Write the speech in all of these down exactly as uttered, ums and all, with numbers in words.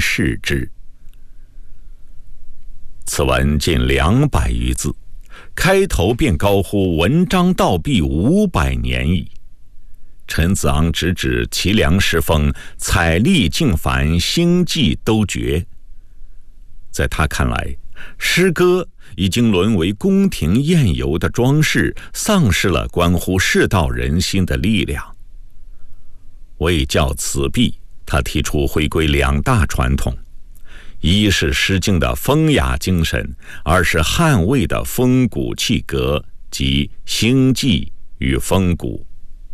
视之。此文近两百余字，开头便高呼文章道毕五百年矣。陈子昂直指齐梁时风，采丽竞繁，兴济都绝。在他看来，诗歌已经沦为宫廷宴游的装饰，丧失了关乎世道人心的力量。为教此弊，他提出回归两大传统，一是《诗经》的风雅精神，二是汉魏的风骨气格，即兴济与风骨。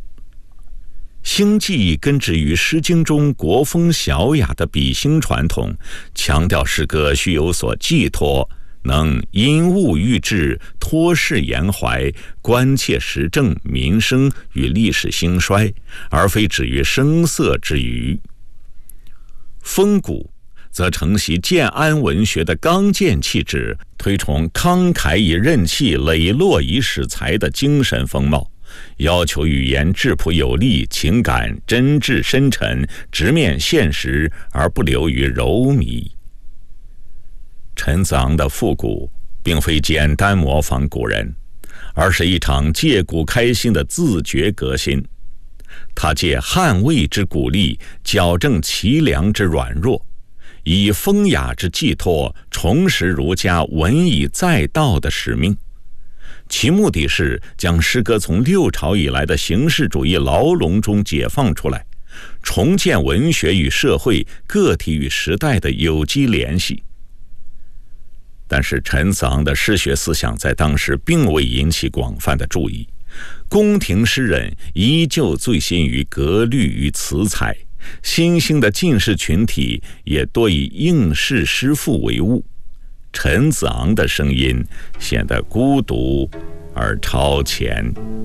兴济根植于《诗经》中国风小雅的比兴传统，强调诗歌需有所寄托，能因物喻志，托世言怀，关切时政民生与历史兴衰，而非止于声色之娱。风骨则承袭建安文学的刚健气质，推崇慷慨以任气，磊落以使才的精神风貌，要求语言质朴有力，情感真挚深沉，直面现实而不流于柔靡。陈子昂的复古并非简单模仿古人，而是一场借古开新的自觉革新。他借汉魏之鼓励，矫正齐梁之软弱，以风雅之寄托，重拾儒家文以载道的使命。其目的是将诗歌从六朝以来的形式主义牢笼中解放出来，重建文学与社会、个体与时代的有机联系。但是陈子昂的诗学思想在当时并未引起广泛的注意，宫廷诗人依旧醉心于格律与词采，新兴的进士群体也多以应试诗赋为务。陈子昂的声音显得孤独而超前。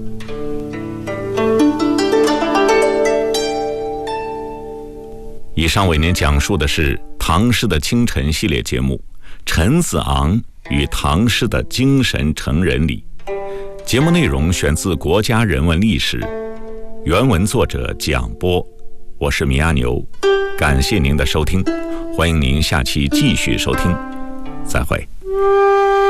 以上为您讲述的是唐诗的清晨系列节目《陈子昂与唐诗的精神成人礼》。节目内容选自《国家人文历史》，原文作者蒋波，我是米阿牛，感谢您的收听，欢迎您下期继续收听，再会。